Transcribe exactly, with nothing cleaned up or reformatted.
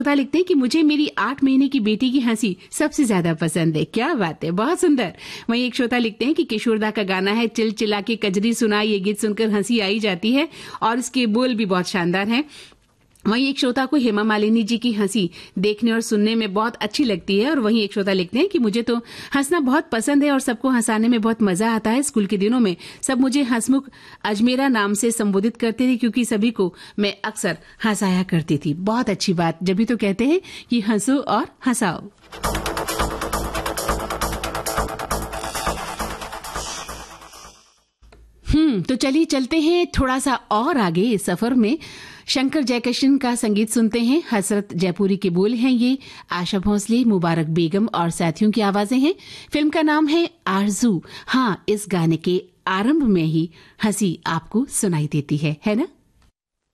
श्रोता लिखते हैं कि मुझे मेरी आठ महीने की बेटी की हंसी सबसे ज्यादा पसंद है। क्या बात है, बहुत सुंदर। वहीं एक श्रोता लिखते हैं कि किशोरदा का गाना है चिल चिल्ला के कजरी सुना, ये गीत सुनकर हंसी आई जाती है और इसके बोल भी बहुत शानदार हैं। वहीं एक श्रोता को हेमा मालिनी जी की हंसी देखने और सुनने में बहुत अच्छी लगती है। और वहीं एक श्रोता लिखते हैं कि मुझे तो हंसना बहुत पसंद है और सबको हंसाने में बहुत मजा आता है। स्कूल के दिनों में सब मुझे हंसमुख अजमेरा नाम से संबोधित करते थे क्योंकि सभी को मैं अक्सर हंसाया करती थी। बहुत अच्छी बात, जब भी तो कहते हैं कि हंसो और हंसाओ। हम्म तो चलिए चलते हैं थोड़ा सा और आगे इस सफर में। शंकर जयकिशन का संगीत सुनते हैं। हसरत जयपुरी के बोल हैं ये, आशा भोसले, मुबारक बेगम और साथियों की आवाजें हैं। फिल्म का नाम है आरजू। हाँ, इस गाने के आरंभ में ही हंसी आपको सुनाई देती है, है ना?